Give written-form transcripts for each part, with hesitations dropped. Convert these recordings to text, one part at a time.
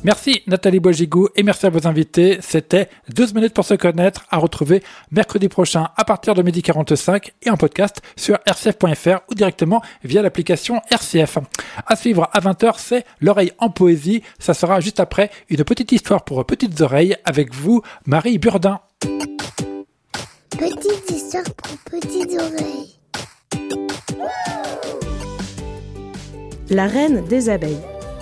Merci Nathalie Boigigou et merci à vos invités. C'était 12 minutes pour se connaître à retrouver mercredi prochain à partir de 12h45 et en podcast sur rcf.fr ou directement via l'application RCF. À suivre à 20h, c'est l'oreille en poésie. Ça sera juste après une petite histoire pour petites oreilles avec vous, Marie Burdin. Petite histoire pour petites oreilles. La reine des abeilles.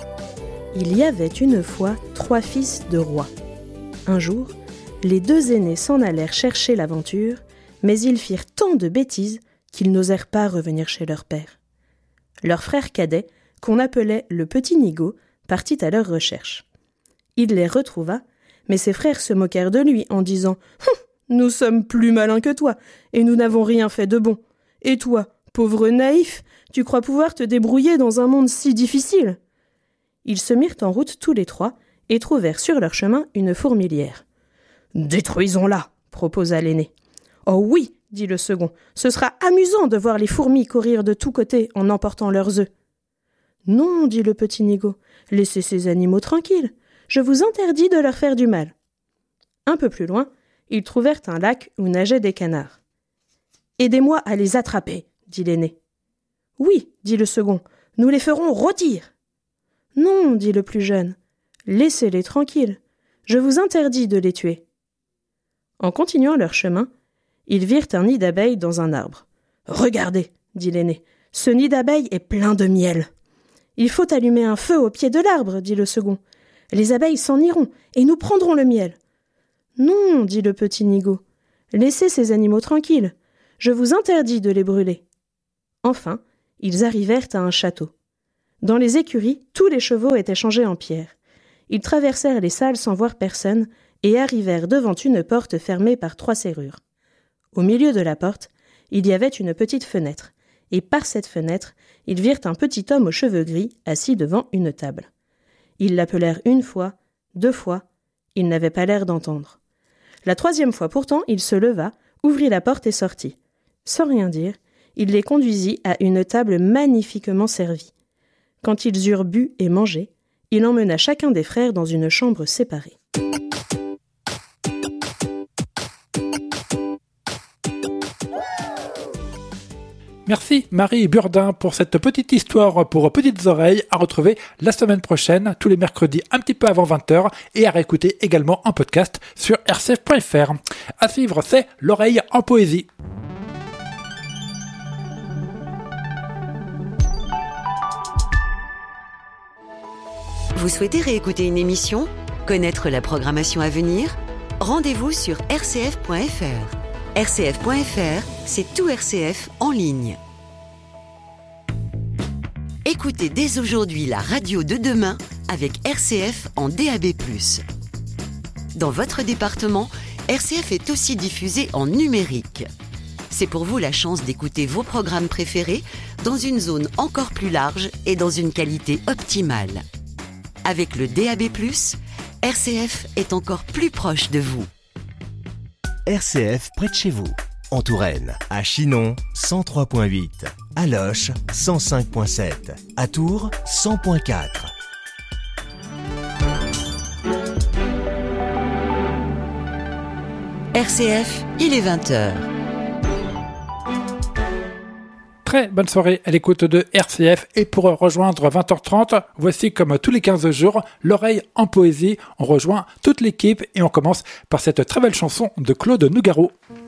Il y avait une fois 3 fils de rois. Un jour, les 2 aînés s'en allèrent chercher l'aventure, mais ils firent tant de bêtises qu'ils n'osèrent pas revenir chez leur père. Leur frère cadet, qu'on appelait le petit Nigaud, partit à leur recherche. Il les retrouva, mais ses frères se moquèrent de lui en disant « Nous sommes plus malins que toi, et nous n'avons rien fait de bon. Et toi, pauvre naïf, tu crois pouvoir te débrouiller dans un monde si difficile ?» Ils se mirent en route tous les 3 et trouvèrent sur leur chemin une fourmilière. « Détruisons-la !» proposa l'aîné. « Oh oui !» dit le second. « Ce sera amusant de voir les fourmis courir de tous côtés en emportant leurs œufs. »« Non !» dit le petit Nigaud. « Laissez ces animaux tranquilles. Je vous interdis de leur faire du mal. » Un peu plus loin, ils trouvèrent un lac où nageaient des canards. « Aidez-moi à les attraper !» dit l'aîné. « Oui !» dit le second. « Nous les ferons rôtir !»« Non !» dit le plus jeune. « Laissez-les tranquilles. Je vous interdis de les tuer. » En continuant leur chemin, ils virent un nid d'abeilles dans un arbre. « Regardez !» dit l'aîné. « Ce nid d'abeilles est plein de miel. »« Il faut allumer un feu au pied de l'arbre, » dit le second. « Les abeilles s'en iront et nous prendrons le miel. »« Non !» dit le petit Nigaud. « Laissez ces animaux tranquilles. Je vous interdis de les brûler. » Enfin, ils arrivèrent à un château. Dans les écuries, tous les chevaux étaient changés en pierre. Ils traversèrent les salles sans voir personne et arrivèrent devant une porte fermée par 3 serrures. Au milieu de la porte, il y avait une petite fenêtre, et par cette fenêtre, ils virent un petit homme aux cheveux gris assis devant une table. Ils l'appelèrent 1 fois, 2 fois, il n'avait pas l'air d'entendre. La 3e fois pourtant, il se leva, ouvrit la porte et sortit. Sans rien dire, il les conduisit à une table magnifiquement servie. Quand ils eurent bu et mangé, il emmena chacun des frères dans une chambre séparée. Merci Marie Burdin pour cette petite histoire pour petites oreilles à retrouver la semaine prochaine, tous les mercredis un petit peu avant 20h et à réécouter également en podcast sur rcf.fr. À suivre, c'est l'oreille en poésie. Vous souhaitez réécouter une émission ? Connaître la programmation à venir ? Rendez-vous sur rcf.fr. rcf.fr, c'est tout RCF en ligne. Écoutez dès aujourd'hui la radio de demain avec RCF en DAB+. Dans votre département, RCF est aussi diffusé en numérique. C'est pour vous la chance d'écouter vos programmes préférés dans une zone encore plus large et dans une qualité optimale. Avec le DAB+, RCF est encore plus proche de vous. RCF près de chez vous. En Touraine, à Chinon, 103.8. À Loches, 105.7. À Tours, 100.4. RCF, il est 20h. Très bonne soirée à l'écoute de RCF et pour rejoindre 20h30, voici comme tous les 15 jours, l'oreille en poésie. On rejoint toute l'équipe et on commence par cette très belle chanson de Claude Nougaro.